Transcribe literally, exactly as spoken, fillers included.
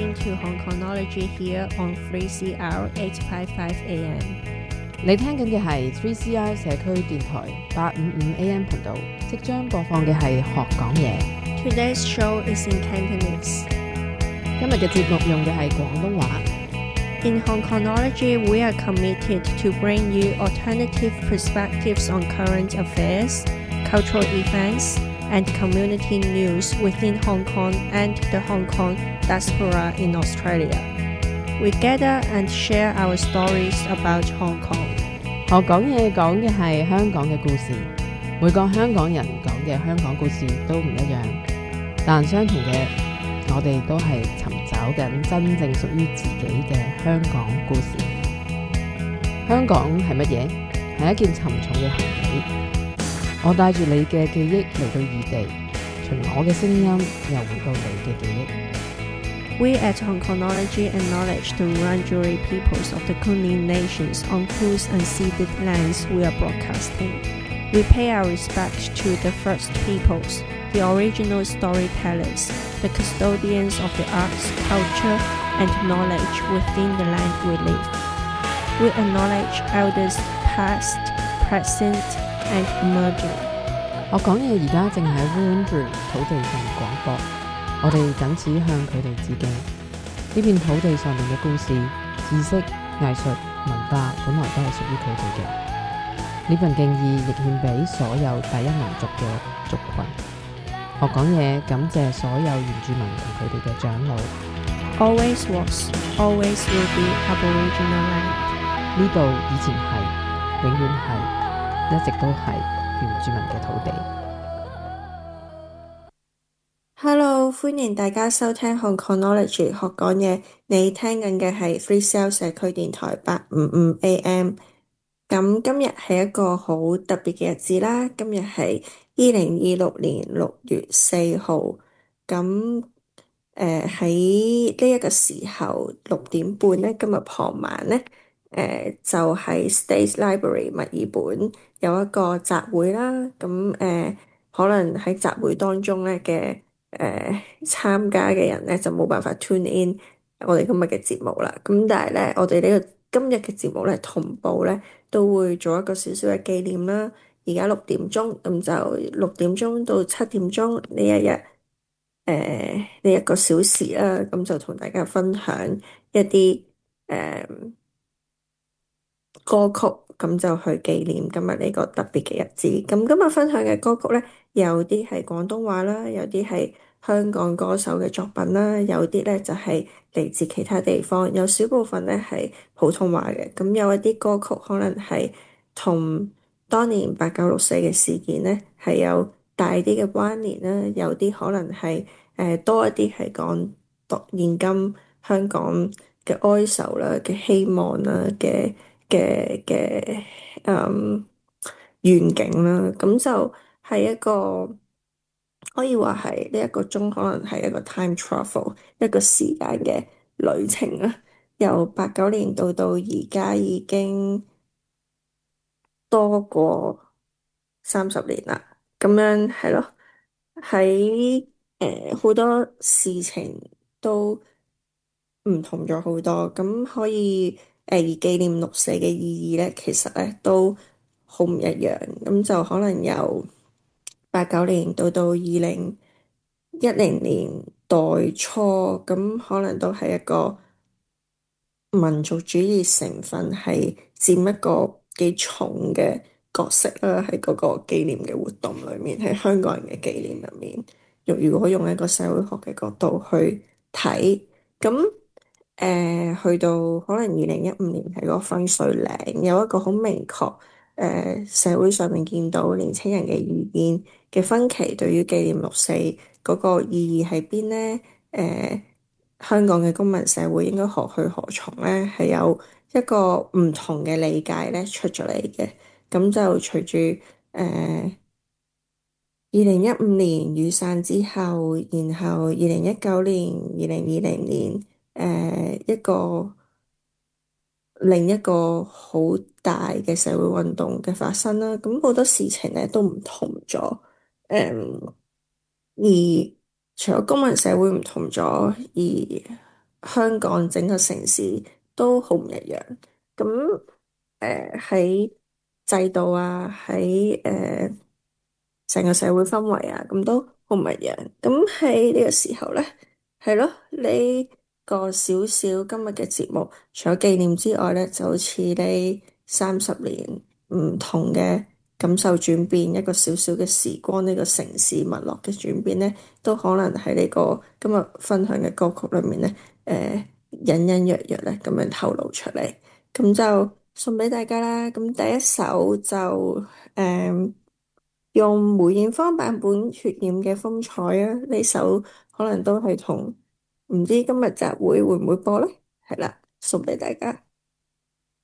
listening to Hong Konology here on three C R eight fifty-five A M。 你聽緊嘅係three C R 社區電台八五五 A M 頻道，即將播放嘅係學講嘢。 Today's show is in Cantonese。 今日嘅節目用嘅係廣東話。 In Hong Konology, we are committed to bring you alternative perspectives on current affairs, cultural events, and community news within Hong Kong and the Hong Kong diaspora in Australia. We gather and share our stories about Hong Kong. 學講嘢講嘅係香港嘅故事，每個香港人講嘅香港故事都唔一樣，但相同嘅，我哋都係尋找緊真正屬於自己嘅香港故事。香港係乜嘢？係一件沉重嘅行李。我帶住你嘅記憶嚟到異地，隨我嘅聲音又回到你嘅記憶。 We at Hong Konology acknowledge the Wurundjeri peoples of the Kulin nations on whose unceded lands we are broadcasting. We pay our respect to the First Peoples, the original storytellers, the custodians of the arts, culture, and knowledge within the land we live. We acknowledge elders past, present, and emerging. 我講嘢而家正喺 Wurundjeri 土地上廣播，我哋僅此向佢哋致敬。呢片土地上面嘅故事、知識、藝術、文化本來都係屬於佢哋嘅。呢份敬意亦獻俾所有第一民族嘅族群。學講嘢感謝所有原住民同佢哋嘅長老。 Always was, always will be Aboriginal land. 呢度以前係，永遠係，一直都係原住民嘅土地。 Hello， 歡迎大家收聽 Hong Konology 學講嘢。你聽緊嘅係three C R 社區電台八五五 A M。咁今日係一個好特別嘅日子啦。今日係二零二六年六月四號。咁誒喺呢一個時候六點半咧，今日傍晚咧，誒、呃、就係、是、State Library 墨爾本有一個集會啦。咁誒、呃、可能喺集會當中咧嘅誒參加嘅人咧就冇辦法 tune in 我哋今日嘅節目啦。咁但係咧，我哋呢個今日嘅節目咧同步咧都會做一個少少嘅紀念啦。而家六點鐘，咁就六點鐘到七點鐘呢一日。誒，呢一個小時啦，咁就同大家分享一啲誒、呃、歌曲，咁就去紀念今日呢個特別嘅日子。咁今日分享嘅歌曲咧，有啲係廣東話啦，有啲係香港歌手嘅作品啦，有啲咧就係嚟自其他地方，有少部分咧係普通話嘅。咁有一啲歌曲可能係同當年八九六四嘅事件咧係有大啲嘅關聯啦，有啲可能係誒、呃、多一啲係講現今香港嘅哀愁啦、嘅希望啦、嘅嘅嘅誒願景啦，咁就係一個可以話係呢一個鐘，可能係一個 time travel 一個時間嘅旅程啦。由八九年到到而家已經多過三十年啦。咁樣係咯，喺誒好多事情都唔同咗好多，咁可以誒、呃、而紀念六四嘅意義咧，其實咧都好唔一樣。咁就可能由八九年到到二零一零年代初，咁可能都係一個民族主義成分係佔一個幾重嘅角色啦，喺嗰個紀念嘅活動裏面，喺香港人嘅紀念入面，用如果用一個社會學嘅角度去睇，咁誒、呃、去到可能二零一五年係個分水嶺，有一個好明確誒、呃、社會上面見到年輕人嘅意見嘅分歧，對於紀念六四嗰個意義喺邊呢？誒、呃香港嘅公民社會應該何去何從咧？係有一個唔同嘅理解咧出咗嚟嘅。咁就隨住誒二零一五年雨傘之後，然後二零一九年、二零二零年誒、呃、一個另一個好大嘅社會運動嘅發生啦。咁好多事情咧都唔同咗，誒、嗯、而除咗公民社會唔同咗，而香港整個城市都好唔一樣。咁誒喺制度啊，喺誒成個社會氛圍啊，咁都好唔一樣。咁喺呢個時候咧，係咯，呢個少少今日嘅節目，除咗紀念之外咧，就好似呢三十年唔同嘅感受轉變，一個小小嘅時光，呢個城市脈絡嘅轉變咧，都可能喺呢個今日分享嘅歌曲裏面咧，誒隱隱約約咧咁樣透露出嚟。咁就送俾大家啦。咁第一首就誒、嗯、用梅艷芳版本《血染嘅風采》啊，呢首可能都係同唔知今日集會會唔會播呢？係啦，送俾大家。